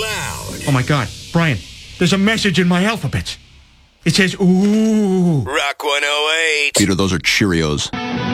loud. Oh my God, Brian, there's a message in my alphabet. It says, ooh. Rock 108. Peter, those are Cheerios.